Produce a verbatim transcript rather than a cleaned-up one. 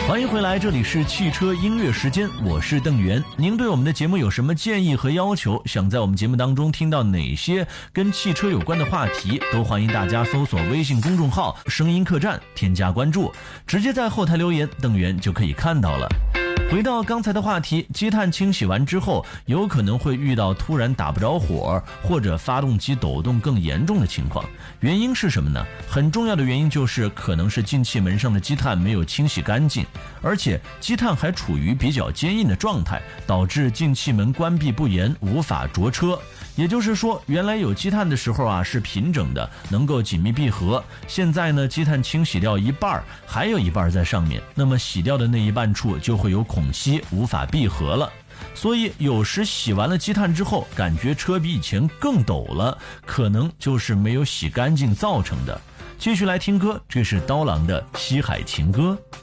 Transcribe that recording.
欢迎回来，这里是汽车音乐时间，我是邓源。您对我们的节目有什么建议和要求？想在我们节目当中听到哪些跟汽车有关的话题，都欢迎大家搜索微信公众号声音客栈，添加关注，直接在后台留言，邓源就可以看到了。回到刚才的话题，积碳清洗完之后有可能会遇到突然打不着火或者发动机抖动更严重的情况，原因是什么呢？很重要的原因就是可能是进气门上的积碳没有清洗干净，而且积碳还处于比较坚硬的状态，导致进气门关闭不严，无法着车。也就是说，原来有积碳的时候啊是平整的，能够紧密闭合，现在呢积碳清洗掉一半，还有一半在上面，那么洗掉的那一半处就会有孔隙，无法闭合了。所以有时洗完了积碳之后，感觉车比以前更抖了，可能就是没有洗干净造成的。继续来听歌，这是刀郎的《西海情歌》。